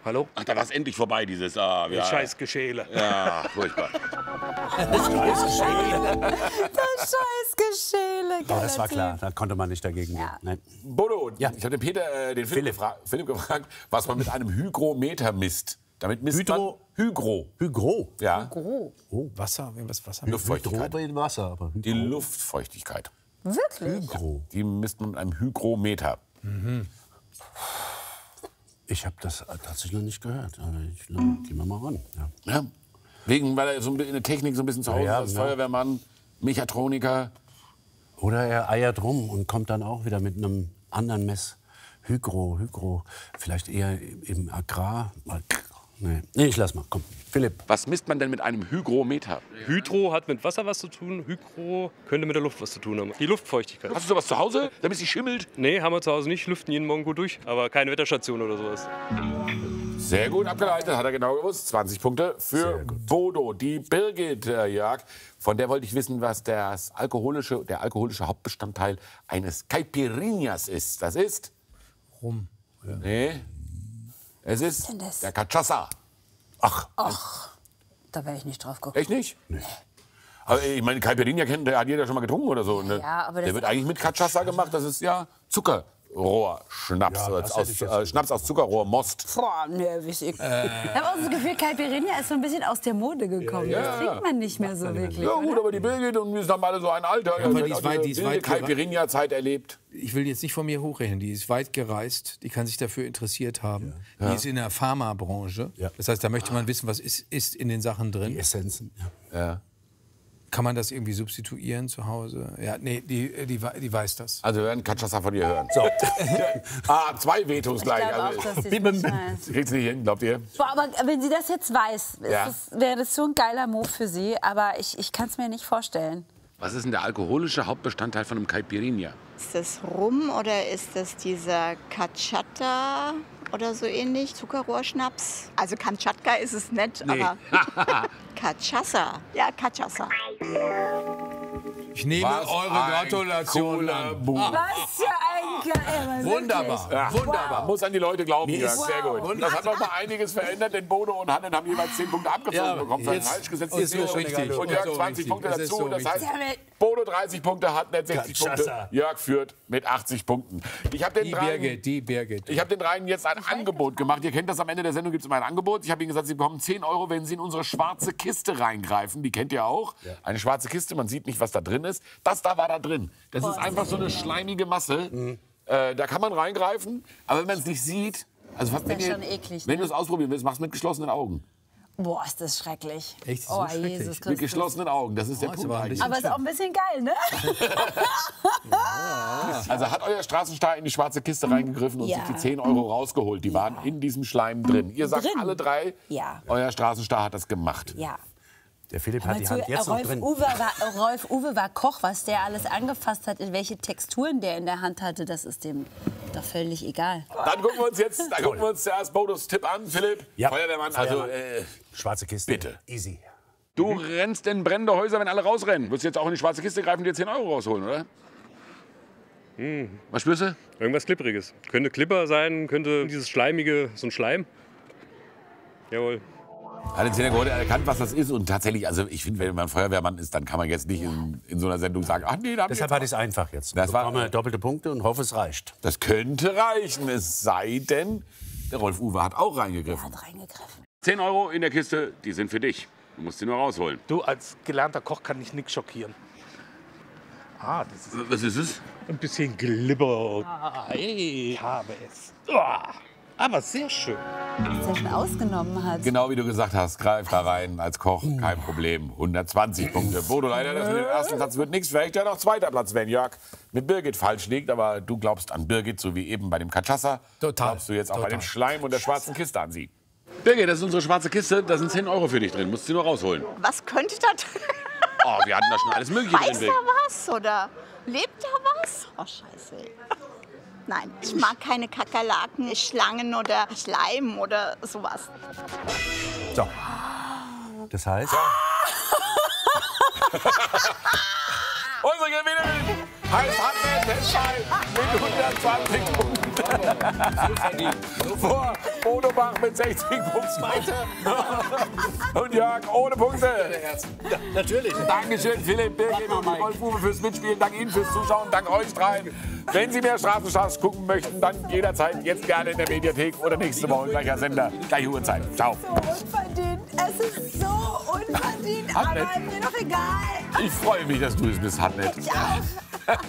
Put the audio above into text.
Hallo? Ach, da war es endlich vorbei, dieses... ja. Scheiß Geschäle. Ja, furchtbar. Das Scheißgeschäle. Aber das war klar, da konnte man nicht dagegen gehen. Nein. Bodo, Ja. ich habe den Philipp gefragt, was man mit einem Hygrometer misst. Damit misst man Hygro. Ja, Wasser, was Wasser? Luftfeuchtigkeit. Hydro in Wasser, aber Hygro. Die Luftfeuchtigkeit. Wirklich? Hygro. Die misst man mit einem Hygrometer. Ich habe das tatsächlich noch nicht gehört. Aber gehen wir mal ran. Ja. Ja. Weil er so in der Technik so ein bisschen zu Hause ist, als Feuerwehrmann, Mechatroniker. Oder er eiert rum und kommt dann auch wieder mit einem anderen Mess. Hygro. Vielleicht eher im Agrar. Nee, ich lass mal. Komm, Philipp. Was misst man denn mit einem Hygrometer? Hydro hat mit Wasser was zu tun, Hygro könnte mit der Luft was zu tun haben. Die Luftfeuchtigkeit. Hast du sowas zu Hause, damit sie schimmelt? Nee, haben wir zu Hause nicht, lüften jeden Morgen gut durch, aber keine Wetterstation oder sowas. Sehr gut abgeleitet, hat er genau gewusst. 20 Punkte für Bodo. Die Birgit, Jörg, von der wollte ich wissen, was der alkoholische Hauptbestandteil eines Caipirinhas ist. Das ist... Rum. Ja. Nee, es ist denn das? der Cachaça. Ach, da wäre ich nicht drauf gekommen. Echt nicht? Nee. Aber ich meine, Caipirinha hat jeder schon mal getrunken oder so. Ne? Ja, aber der wird eigentlich mit Cachaça gemacht. Das ist ja Zuckerrohrschnaps. Schnaps aus Zuckerrohrmost. Boah, nee, wie ich habe auch das Gefühl, Caipirinha ist so ein bisschen aus der Mode gekommen. Das trinkt man nicht mehr so wirklich. Ja gut, aber die Birgit und wir haben alle so ein Alter. aber die ist weit Caipirinha-Zeit erlebt. Ich will jetzt nicht von mir hochrechnen, die ist weit gereist, die kann sich dafür interessiert haben. Die ist in der Pharmabranche. Ja. Das heißt, da möchte man wissen, was ist in den Sachen drin. Die Essenzen. Ja. Kann man das irgendwie substituieren zu Hause? Ja, nee, die weiß das. Also wir werden Cachaça von ihr hören. So. 2 Vetos gleich. Ich glaube auch, dass sie es nicht weiß. Sie kriegt's nicht hin, glaubt ihr? Boah, aber wenn sie das jetzt weiß, Ja. wäre das so ein geiler Move für sie. Aber ich kann es mir nicht vorstellen. Was ist denn der alkoholische Hauptbestandteil von einem Caipirinha? Ist das Rum oder ist das dieser Cachaça oder so ähnlich? Zuckerrohrschnaps? Also Kamtschatka ist es nicht, aber Cachaça. Ja, Cachaça. Ich nehme eure Gratulation an. Was für ein Wunderbar, Ja. wunderbar. Muss an die Leute glauben, Jörg. Wow. Sehr gut. Das hat noch mal einiges verändert, denn Bodo und Hannen haben jeweils 10 Punkte abgezogen bekommen. Das jetzt falsch gesetzt. ist so richtig. Und Jörg So 20 richtig. Punkte Es ist dazu. so Das heißt, richtig. Bodo 30 Punkte, Hannen 60 Punkte. Jörg führt mit 80 Punkten. Ich habe Die Birgit. Ich habe den dreien jetzt ein Angebot gemacht. Ihr kennt das, am Ende der Sendung gibt es immer ein Angebot. Ich habe ihnen gesagt, sie bekommen 10 €, wenn sie in unsere schwarze Kiste reingreifen. Die kennt ihr auch. Eine schwarze Kiste, man sieht nicht, was da drin ist. Das da war da drin. Das ist einfach so eine schleimige Masse. Da kann man reingreifen, aber wenn man es nicht sieht... Also Das ist ja schon eklig, wenn ne? du es ausprobieren willst, mach es mit geschlossenen Augen. Boah, ist das schrecklich. Echt? So Oh, schrecklich? Jesus Mit Christus. geschlossenen Augen, das ist der ist Punkt aber ein eigentlich. bisschen- Aber ist auch ein bisschen geil, ne? Also hat euer Straßenstar in die schwarze Kiste reingegriffen und Ja. sich die 10 € rausgeholt. Die waren in diesem Schleim drin. Ihr sagt Drin? alle drei, Ja. euer Straßenstar hat das gemacht. Ja. Der Philipp hat die Meinst Hand du, jetzt noch Rolf drin. Uwe war Koch, was der alles angefasst hat, in welche Texturen der in der Hand hatte, das ist dem doch völlig egal. Dann gucken wir uns zuerst Bodos Tipp an, Philipp. Ja. Feuerwehrmann, also Schwarze Kiste. bitte. Easy. Du rennst in brennende Häuser, wenn alle rausrennen. Willst du jetzt auch in die schwarze Kiste greifen und dir 10 € rausholen, oder? Was spürst du? Irgendwas Klipperiges. Könnte Clipper sein, könnte dieses Schleimige, so ein Schleim. Jawohl. Hat jetzt jeder gerade erkannt, was das ist. Und tatsächlich, also ich finde, wenn man Feuerwehrmann ist, dann kann man jetzt nicht in so einer Sendung sagen, ach nee, da haben Deshalb wir hatte ich es einfach jetzt. Das war- bekomme doppelte Punkte und hoffe, es reicht. Das könnte reichen, es sei denn, der Rolf Uwe hat auch reingegriffen. Hat reingegriffen. 10 € in der Kiste, die sind für dich. Du musst sie nur rausholen. Du, als gelernter Koch kann ich nichts schockieren. Ah, das ist Was ist es? ein bisschen Glibber. Ah, hey, ich habe es. Ah, aber sehr schön. Was er schon ausgenommen hat. Genau wie du gesagt hast, greif da rein als Koch, kein Problem. 120 Punkte. Bodo, leider, das mit dem ersten Platz wird nichts. Vielleicht ja noch zweiter Platz, wenn Jörg mit Birgit falsch liegt. Aber du glaubst an Birgit, so wie eben bei dem Cachaça. Total. Glaubst du jetzt auch bei Total. dem Schleim und der schwarzen Kiste an sie. Birgit, das ist unsere schwarze Kiste. Da sind 10 € für dich drin. Musst du nur rausholen. Was könnte da drin? Oh, wir hatten da schon alles Mögliche Weiß drin. da was oder lebt da was? Oh, scheiße. Nein, ich mag keine Kakerlaken, Schlangen oder Schleim oder sowas. So. Das heißt, Unsere Gewinnerin heißt Hanne Teschal mit 120 Punkten. Vor Bodo Bach mit 60 Punkten. Und Jörg ohne Punkte. Natürlich. Dankeschön, Philipp, Birgit und Wolf-Uwe fürs Mitspielen. Danke Ihnen fürs Zuschauen. Danke euch dreien. Wenn Sie mehr Straßenstars gucken möchten, dann jederzeit jetzt gerne in der Mediathek oder nächste Woche gleicher Sender, gleiche Uhrzeit. Ciao. So unverdient. Es ist so unverdient. Aber Hartnett. mir doch egal. Ich freue mich, dass du es bist, Hartnett. Ich auch.